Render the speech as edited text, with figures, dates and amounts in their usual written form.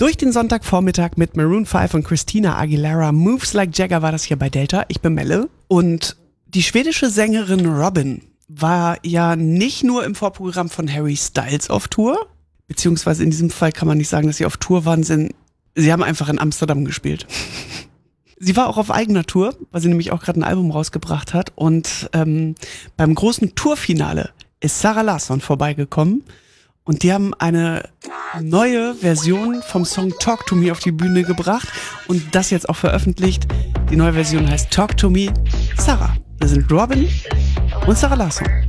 Durch den Sonntagvormittag mit Maroon 5 und Christina Aguilera. Moves Like Jagger war das hier bei Delta. Ich bin Melle. Und die schwedische Sängerin Robyn war ja nicht nur im Vorprogramm von Harry Styles auf Tour, beziehungsweise in diesem Fall kann man nicht sagen, dass sie auf Tour waren, sie haben einfach in Amsterdam gespielt. Sie war auch auf eigener Tour, weil sie nämlich auch gerade ein Album rausgebracht hat. Und beim großen Tourfinale ist Zara Larsson vorbeigekommen. Und die haben eine neue Version vom Song Talk to Me auf die Bühne gebracht und das jetzt auch veröffentlicht. Die neue Version heißt Talk to Me, Zara. Hier sind Robyn und Zara Larsson.